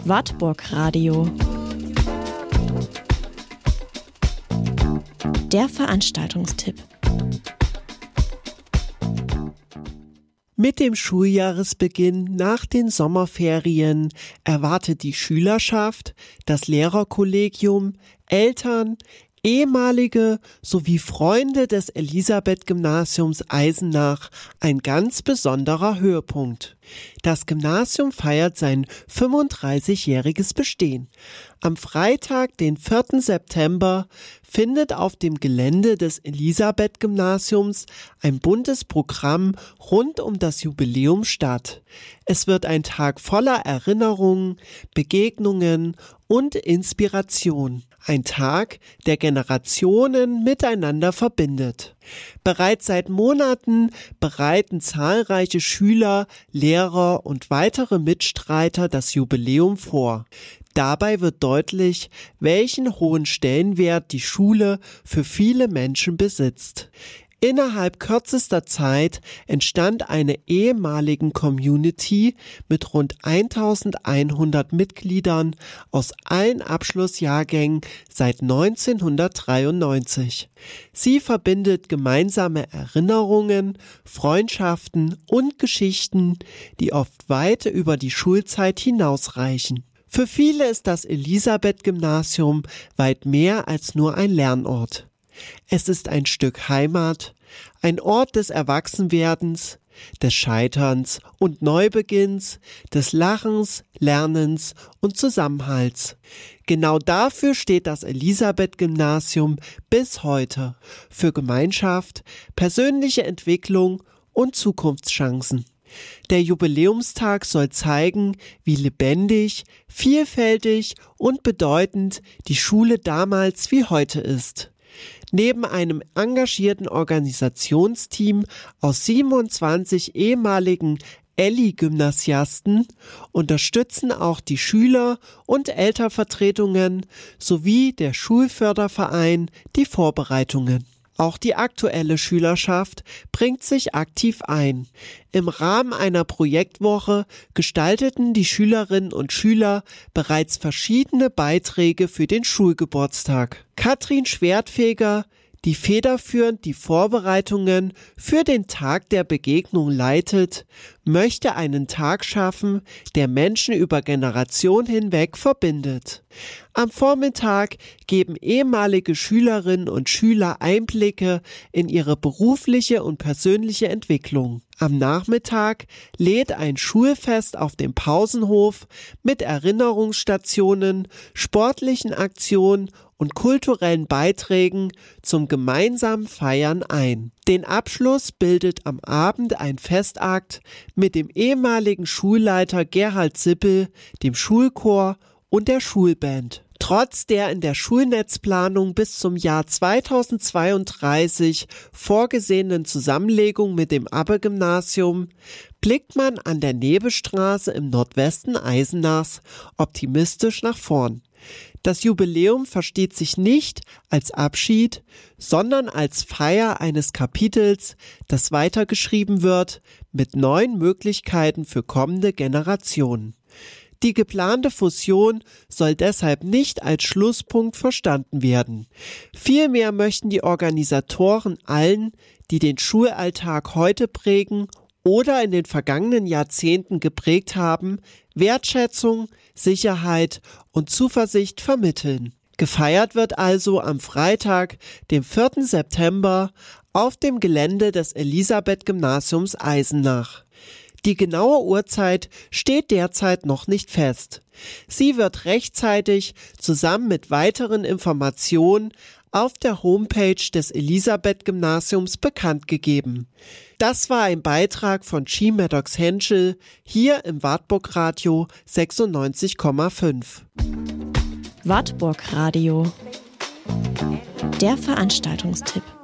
Wartburg Radio. Der Veranstaltungstipp. Mit dem Schuljahresbeginn nach den Sommerferien erwartet die Schülerschaft, das Lehrerkollegium, Eltern, ehemalige sowie Freunde des Elisabeth-Gymnasiums Eisenach ein ganz besonderer Höhepunkt. Das Gymnasium feiert sein 35-jähriges Bestehen. Am Freitag, den 4. September, findet auf dem Gelände des Elisabeth-Gymnasiums ein buntes Programm rund um das Jubiläum statt. Es wird ein Tag voller Erinnerungen, Begegnungen und Inspiration. Ein Tag, der Generationen miteinander verbindet. Bereits seit Monaten bereiten zahlreiche Schüler, Lehrer und weitere Mitstreiter das Jubiläum vor. Dabei wird deutlich, welchen hohen Stellenwert die Schule für viele Menschen besitzt. Innerhalb kürzester Zeit entstand eine ehemaligen Community mit rund 1100 Mitgliedern aus allen Abschlussjahrgängen seit 1993. Sie verbindet gemeinsame Erinnerungen, Freundschaften und Geschichten, die oft weit über die Schulzeit hinausreichen. Für viele ist das Elisabeth-Gymnasium weit mehr als nur ein Lernort. Es ist ein Stück Heimat, ein Ort des Erwachsenwerdens, des Scheiterns und Neubeginns, des Lachens, Lernens und Zusammenhalts. Genau dafür steht das Elisabeth-Gymnasium bis heute, für Gemeinschaft, persönliche Entwicklung und Zukunftschancen. Der Jubiläumstag soll zeigen, wie lebendig, vielfältig und bedeutend die Schule damals wie heute ist. Neben einem engagierten Organisationsteam aus 27 ehemaligen Elli-Gymnasiasten unterstützen auch die Schüler- und Elternvertretungen sowie der Schulförderverein die Vorbereitungen. Auch die aktuelle Schülerschaft bringt sich aktiv ein. Im Rahmen einer Projektwoche gestalteten die Schülerinnen und Schüler bereits verschiedene Beiträge für den Schulgeburtstag. Katrin Schwertfeger, die federführend die Vorbereitungen für den Tag der Begegnung leitet, möchte einen Tag schaffen, der Menschen über Generationen hinweg verbindet. Am Vormittag geben ehemalige Schülerinnen und Schüler Einblicke in ihre berufliche und persönliche Entwicklung. Am Nachmittag lädt ein Schulfest auf dem Pausenhof mit Erinnerungsstationen, sportlichen Aktionen und kulturellen Beiträgen zum gemeinsamen Feiern ein. Den Abschluss bildet am Abend ein Festakt mit dem ehemaligen Schulleiter Gerhard Sippel, dem Schulchor und der Schulband. Trotz der in der Schulnetzplanung bis zum Jahr 2032 vorgesehenen Zusammenlegung mit dem Abbe-Gymnasium blickt man an der Nebestraße im Nordwesten Eisenachs optimistisch nach vorn. Das Jubiläum versteht sich nicht als Abschied, sondern als Feier eines Kapitels, das weitergeschrieben wird, mit neuen Möglichkeiten für kommende Generationen. Die geplante Fusion soll deshalb nicht als Schlusspunkt verstanden werden. Vielmehr möchten die Organisatoren allen, die den Schulalltag heute prägen oder in den vergangenen Jahrzehnten geprägt haben, Wertschätzung, Sicherheit und Zuversicht vermitteln. Gefeiert wird also am Freitag, dem 4. September, auf dem Gelände des Elisabeth-Gymnasiums Eisenach. Die genaue Uhrzeit steht derzeit noch nicht fest. Sie wird rechtzeitig zusammen mit weiteren Informationen auf der Homepage des Elisabeth-Gymnasiums bekannt gegeben. Das war ein Beitrag von Chi Maddox Henschel hier im Wartburg Radio 96,5. Wartburg Radio. Der Veranstaltungstipp.